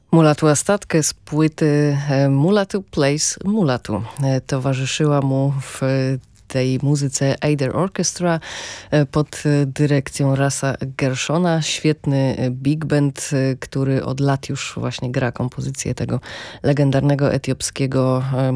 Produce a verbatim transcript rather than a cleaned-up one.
Mulatu Astatkę z płyty Mulatu Plays Mulatu. Towarzyszyła mu w tej muzyce Eider Orchestra pod dyrekcją Rasa Gershona. Świetny big band, który od lat już właśnie gra kompozycję tego legendarnego etiopskiego